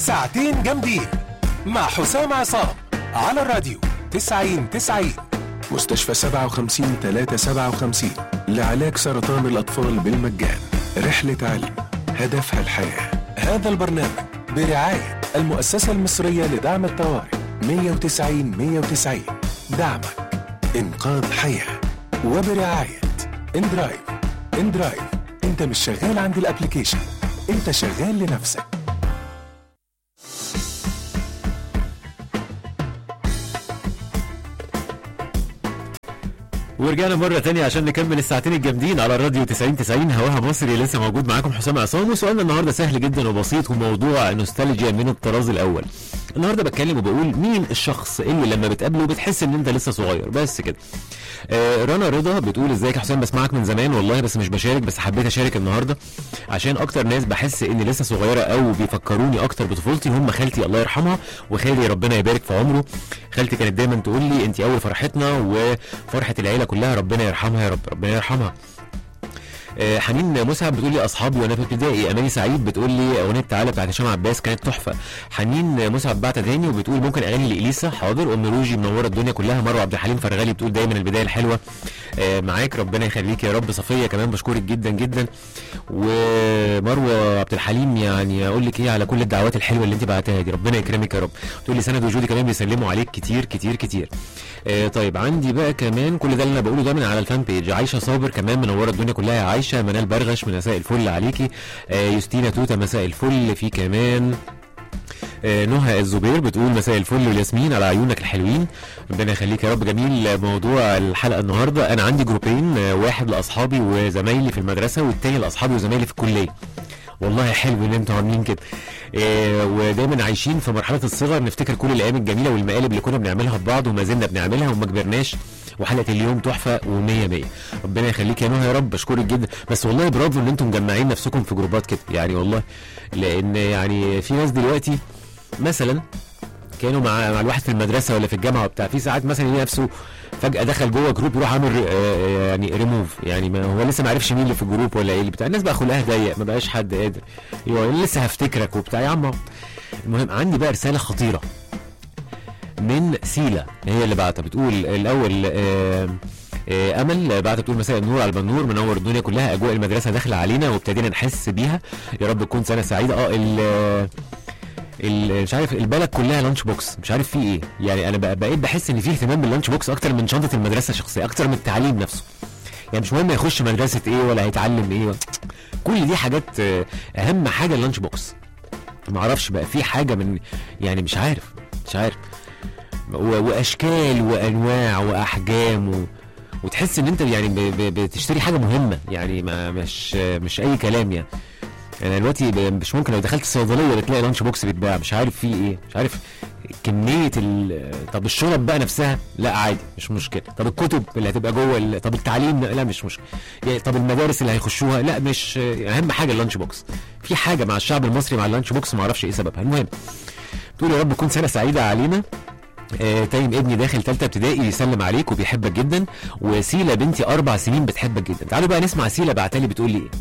ساعتين جامدين مع حسام عصام على الراديو 90-90. مستشفى 57-357 لعلاج سرطان الأطفال بالمجان. رحلة علم هدفها الحياة. هذا البرنامج برعاية المؤسسة المصرية لدعم الطوارئ 190-190. دعمك إنقاذ حياة. وبرعاية اندرايف. اندرايف، انت مش شغال عند الابليكيشن، انت شغال لنفسك. ورجعنا مرة تانية عشان نكمل الساعتين الجامدين على الراديو 90-90. هواها مصري لسه موجود معاكم حسام عصام، وسؤالنا النهاردة سهل جدا وبسيط، وموضوع نوستالجيا من الطراز الأول. النهاردة بتكلم وبقول مين الشخص اللي لما بتقابله بتحس ان انت لسه صغير بس كده. رنا رضا بتقول ازيك يا حسام، بسمعك من زمان والله بس مش بشارك، بس حبيت اشارك النهارده عشان اكتر ناس بحس اني لسه صغيره او بيفكروني اكتر بطفولتي هم خالتي الله يرحمها وخالي ربنا يبارك في عمره. خالتي كانت دايما تقول لي انت اول فرحتنا وفرحه العيله كلها، ربنا يرحمها يا رب، ربنا يرحمها. حنين مسعد بتقول لي اصحابي وانا في ابتدائي. اماني سعيد بتقول لي اغنيه تعالى بتاعت هشام عباس كانت تحفه. حنين مسعد بعت تاني وبتقول ممكن اغاني لاليسا. حاضر. ام روجي منوره الدنيا كلها. مروه عبد الحليم فرغالي بتقول دايما البدايه الحلوه معاك، ربنا يخليك يا رب. صفيه كمان بشكرك جدا جدا. ومروه عبد الحليم يعني اقول لك ايه على كل الدعوات الحلوه اللي انت بعتها دي، ربنا يكرمك يا رب. تقول لي سند وجودي كمان بيسلموا عليك كتير كتير كتير. طيب عندي بقى كمان كل ده اللي انا بقوله ده من على الفان بيج. عايشه صابر كمان منوره الدنيا كلها يا عايشه. منال برغش مساء الفل عليكي. يوستينا توتا مساء الفل. في كمان نهى الزبير بتقول مساء الفل والياسمين على عيونك الحلوين، ربنا يخليك يا رب. جميل موضوع الحلقه النهارده. انا عندي جروبين، واحد لاصحابي وزمايلي في المدرسه والتاني لاصحابي وزمايلي في الكليه. والله حلو ان انتوا عاملين كده. ودايما عايشين في مرحله الصغر، نفتكر كل الايام الجميله والمقالب اللي كنا بنعملها ببعض وما زلنا بنعملها وما كبرناش، وحلقه اليوم تحفه ومية مية. ربنا يخليك يا نهى يا رب، بشكرك جدا. بس والله برافو ان انتم مجمعين نفسكم في جروبات كده يعني والله، لان يعني في ناس دلوقتي مثلا كانوا مع الواحد في المدرسه ولا في الجامعه وبتاع، في ساعات مثلا يلاقي نفسه فجاه دخل جوه جروب يروح عامل يعني ريموف، يعني ما هو لسه ما عرفش مين اللي في الجروب ولا ايه اللي بتاع. الناس بقى خلقها ضيق، ما بقاش حد قادر يعني لسه هفتكرك وبتاع يا عم. المهم عندي بقى رساله خطيره من سيلا، هي اللي بعتها. بتقول الاول امل بعد بتقول مساء النور على البنور، منور الدنيا كلها، اجواء المدرسه داخله علينا وابتدينا نحس بيها، يا رب تكون سنه سعيده. مش عارف البلد كلها لانش بوكس، مش عارف فيه ايه يعني. انا بقيت بحس ان فيه اهتمام باللانش بوكس اكتر من شنطه المدرسه الشخصيه، اكتر من التعليم نفسه. يعني مش مهم يخش مدرسه ايه ولا هيتعلم ايه كل دي حاجات، اهم حاجه اللانش بوكس. ما اعرفش بقى في حاجه من يعني مش عارف واشكال وانواع واحجام وتحس ان انت يعني بتشتري حاجه مهمه يعني، ما مش اي كلام يعني. انا دلوقتي مش ممكن لو دخلت الصيدليه بتلاقي لانش بوكس بيتباع، مش عارف فيه ايه، مش عارف كميه طب الشرب بقى نفسها لا عادي مش مشكله، طب الكتب اللي هتبقى جوه طب التعليم لا مش مشكله يعني، طب المدارس اللي هيخشوها لا مش اهم حاجه اللانش بوكس. في حاجه مع الشعب المصري مع اللانش بوكس ما اعرفش ايه سببها. المهم تقول يا رب تكون سنه سعيده علينا. تايم ابني داخل ثالثه ابتدائي بيسلم عليك وبيحبك جدا، وسيلا بنتي 4 سنين بتحبك جدا. تعالوا بقى نسمع سيلا بعتلي بتقول لي ايه.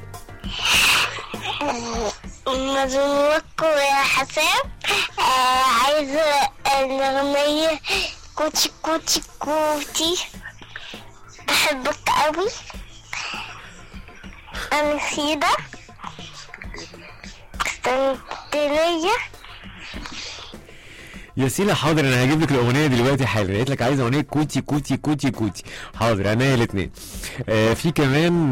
مبروك يا حسام، عايزة الأغنية كوتي كوتي كوتي، بحبك قوي. أنا سيدة اسكندرية. يا سيلا حاضر، انا هجيب لك الاغنيه دلوقتي حالا. قلت لك عايزه اغنيه كوتي كوتي كوتي كوتي، حاضر عينيا الاثنين. في كمان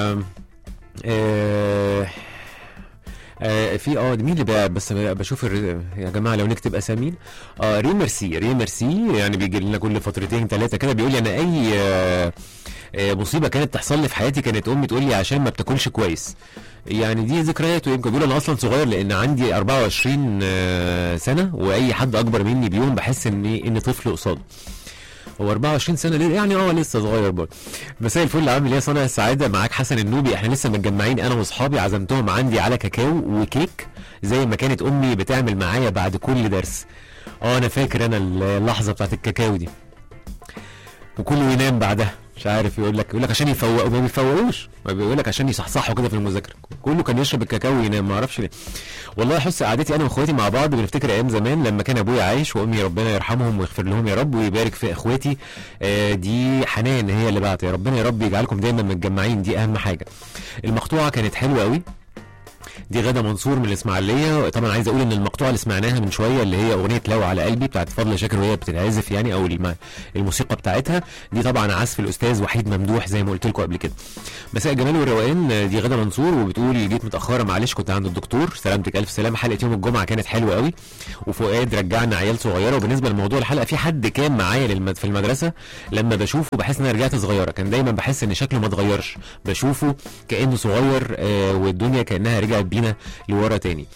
في مين اللي بقى بس بشوف يا جماعه لو نكتب اسامين. ريميرسي يعني بيجي لنا كل فترتين 3 كده بيقول لي انا اي مصيبه كانت تحصل لي في حياتي كانت امي تقول لي عشان ما بتاكلش كويس. يعني دي ذكريات. ويمكن بيقول انا اصلا صغير لان عندي 24 سنه، واي حد اكبر مني بيوم بحس ان طفل قصاده. هو 24 سنه ليه يعني لسه صغير برضه. مساء الفل، عامل ايه يا صانع السعاده؟ معاك حسن النوبي. احنا لسه متجمعين انا واصحابي، عزمتهم عندي على كاكاو وكيك زي ما كانت امي بتعمل معايا بعد كل درس. انا فاكر انا اللحظه بتاعت الكاكاو دي، وكله ينام بعدها مش عارف يقول لك عشان يفوقوا، ما بيفوقوش، ما بيقول لك عشان يصحصحوا كده في المذاكره. كله كان يشرب الكاكاو وينام، ما اعرفش ليه. والله حس قعدتي انا واخواتي مع بعض بنفتكر ايام زمان لما كان ابويا عايش وامي ربنا يرحمهم ويغفر لهم يا رب ويبارك في اخواتي. دي حنان هي اللي بعت، يا ربنا يا رب يجعلكم دايما متجمعين، دي اهم حاجه. المقطوعه كانت حلوه قوي، دي غدا منصور من الاسماعيليه. طبعا عايز اقول ان المقطوعه اللي سمعناها من شويه اللي هي اغنيه لو على قلبي بتاعت فضل شاكر وهي بتتعزف يعني، او الموسيقى بتاعتها دي طبعا عزف الاستاذ وحيد ممدوح زي ما قلت لكم قبل كده. مساء الجمال والروقان، دي غدا منصور وبتقول جيت متاخره معلش كنت عند الدكتور، سلامتك الف سلامه. حلقه يوم الجمعه كانت حلوه قوي، وفؤاد رجعنا عيال صغيره. وبالنسبه لموضوع الحلقه، في حد كان معايا في المدرسه لما بشوفه بحس ان انا رجعت صغيره، كان دايما بحس ان شكله ما اتغيرش، بشوفه كانه صغير والدنيا كانها رجعت بينا لورا تاني.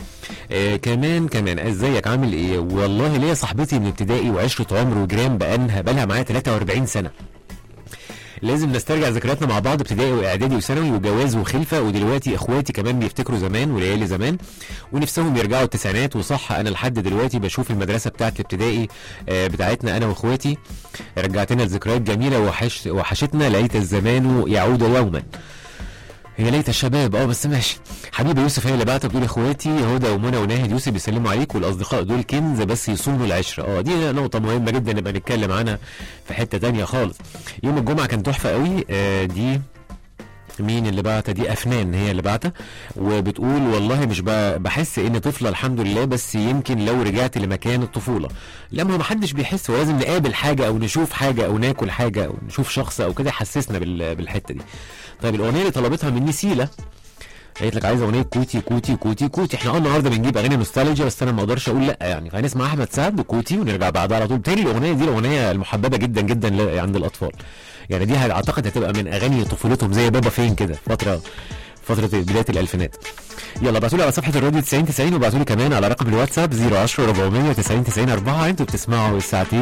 كمان ازيك عامل ايه؟ والله ليا صاحبتي من ابتدائي وعشره عمر وجيران بقالها معايا 43 سنه. لازم نسترجع ذكرياتنا مع بعض، ابتدائي واعدادي وثانوي وجواز وخلفه، ودلوقتي اخواتي كمان بيفتكروا زمان وليالي زمان ونفسهم يرجعوا التسعينات. وصح انا لحد دلوقتي بشوف المدرسه بتاعت الابتدائي بتاعتنا انا واخواتي، رجعتنا لذكريات جميله وحشتنا، ليت الزمان يعود يوما. هي ليت الشباب بس ماشي. حبيبه يوسف هي اللي بعتها بتقول اخواتي هدى ومنى وناهد يوسف بيسلموا عليك، والاصدقاء دول كنز بس يصونوا العشره. دي نقطه مهمه جدا نبقى نتكلم عنها في حته تانية خالص. يوم الجمعه كان تحفه قوي. دي مين اللي بعتها؟ دي افنان هي اللي بعتها، وبتقول والله مش بحس اني طفله الحمد لله، بس يمكن لو رجعت لمكان الطفوله. لما ما حدش بيحس، ولازم نقابل حاجه او نشوف حاجه او ناكل حاجه او نشوف شخص او كده يحسسنا بالحته دي. طيب الاغنيه اللي طلبتها مني سيلا، قالت لك عايزه اغنيه كوتي كوتي كوتي كوتي. احنا النهارده بنجيب اغاني نوستالجيا، بس انا ما اقدرش اقول لا يعني، فهنسمع احمد سعد وكوتي ونرجع بعدها على طول. بالتالي الاغنيه دي الاغنيه المحببه جدا جدا عند الاطفال يعني، دي اعتقد هتبقى من اغاني طفولتهم زي بابا فين كده فتره بدايه الالفينات. يلا ابعتوا لي على صفحه الراديو 9090، وابعتوا لي كمان على رقم الواتساب 010 490 90 4. انتوا بتسمعوا الساعتين